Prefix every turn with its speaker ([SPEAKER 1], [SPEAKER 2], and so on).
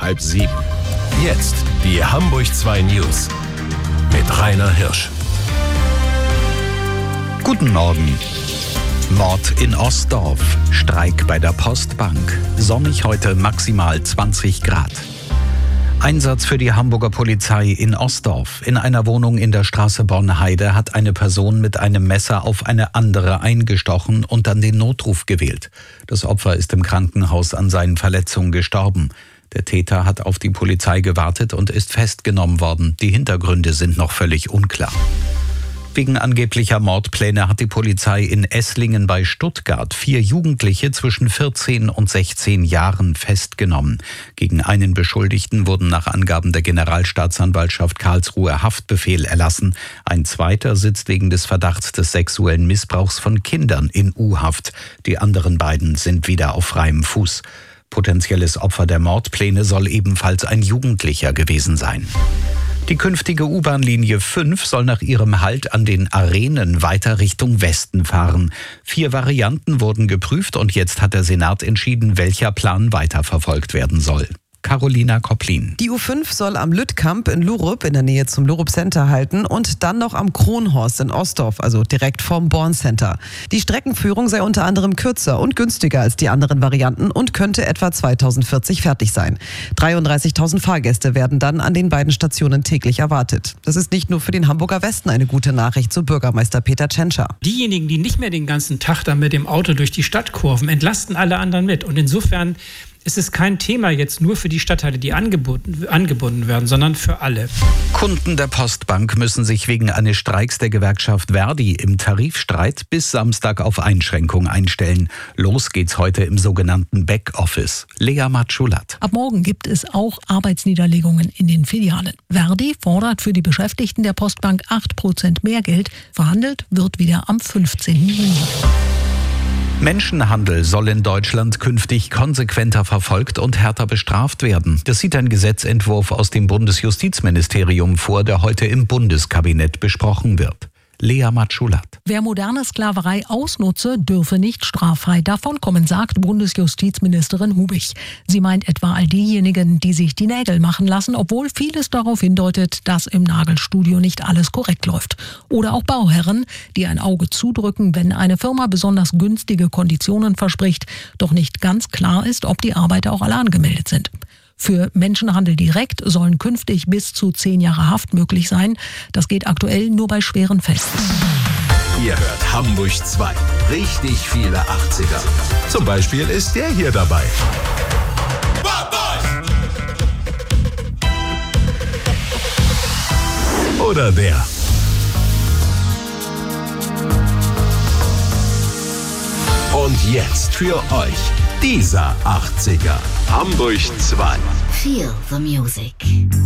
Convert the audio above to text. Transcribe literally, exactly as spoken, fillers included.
[SPEAKER 1] halb sieben. Jetzt die Hamburg zwei News mit Rainer Hirsch.
[SPEAKER 2] Guten Morgen. Mord in Ostdorf, Streik bei der Postbank, sonnig heute maximal zwanzig Grad. Einsatz für die Hamburger Polizei in Ostdorf. In einer Wohnung in der Straße Bornheide hat eine Person mit einem Messer auf eine andere eingestochen und dann den Notruf gewählt. Das Opfer ist im Krankenhaus an seinen Verletzungen gestorben. Der Täter hat auf die Polizei gewartet und ist festgenommen worden. Die Hintergründe sind noch völlig unklar. Wegen angeblicher Mordpläne hat die Polizei in Esslingen bei Stuttgart vier Jugendliche zwischen vierzehn und sechzehn Jahren festgenommen. Gegen einen Beschuldigten wurden nach Angaben der Generalstaatsanwaltschaft Karlsruhe Haftbefehl erlassen. Ein zweiter sitzt wegen des Verdachts des sexuellen Missbrauchs von Kindern in U-Haft. Die anderen beiden sind wieder auf freiem Fuß. Potenzielles Opfer der Mordpläne soll ebenfalls ein Jugendlicher gewesen sein. Die künftige U-Bahn-Linie fünf soll nach ihrem Halt an den Arenen weiter Richtung Westen fahren. Vier Varianten wurden geprüft und jetzt hat der Senat entschieden, welcher Plan weiterverfolgt werden soll. Carolina Kopplin.
[SPEAKER 3] Die U fünf soll am Lüttkamp in Lurup in der Nähe zum Lurup Center halten und dann noch am Kronhorst in Ostdorf, also direkt vorm Born Center. Die Streckenführung sei unter anderem kürzer und günstiger als die anderen Varianten und könnte etwa zweitausendvierzig fertig sein. dreiunddreißigtausend Fahrgäste werden dann an den beiden Stationen täglich erwartet. Das ist nicht nur für den Hamburger Westen eine gute Nachricht, so Bürgermeister Peter Tschentscher.
[SPEAKER 4] Diejenigen, die nicht mehr den ganzen Tag da mit dem Auto durch die Stadt kurven, entlasten alle anderen mit. Und insofern ist es kein Thema jetzt nur für die Stadtteile, die angebunden, angebunden werden, sondern für alle.
[SPEAKER 2] Kunden der Postbank müssen sich wegen eines Streiks der Gewerkschaft Verdi im Tarifstreit bis Samstag auf Einschränkung einstellen. Los geht's heute im sogenannten Backoffice. Lea Matschulat.
[SPEAKER 5] Ab morgen gibt es auch Arbeitsniederlegungen in den Filialen. Verdi fordert für die Beschäftigten der Postbank acht Prozent mehr Geld. Verhandelt wird wieder am fünfzehnten Juni.
[SPEAKER 2] Menschenhandel soll in Deutschland künftig konsequenter verfolgt und härter bestraft werden. Das sieht ein Gesetzentwurf aus dem Bundesjustizministerium vor, der heute im Bundeskabinett besprochen wird. Lea Matschulat.
[SPEAKER 5] Wer moderne Sklaverei ausnutze, dürfe nicht straffrei davonkommen, sagt Bundesjustizministerin Hubich. Sie meint etwa all diejenigen, die sich die Nägel machen lassen, obwohl vieles darauf hindeutet, dass im Nagelstudio nicht alles korrekt läuft. Oder auch Bauherren, die ein Auge zudrücken, wenn eine Firma besonders günstige Konditionen verspricht, doch nicht ganz klar ist, ob die Arbeiter auch alle angemeldet sind. Für Menschenhandel direkt sollen künftig bis zu zehn Jahre Haft möglich sein. Das geht aktuell nur bei schweren Fällen.
[SPEAKER 1] Ihr hört Hamburg zwei. Richtig viele achtziger. Zum Beispiel ist der hier dabei. Oder der. Und jetzt für euch dieser achtziger. Hamburg zwei.
[SPEAKER 6] Feel the music.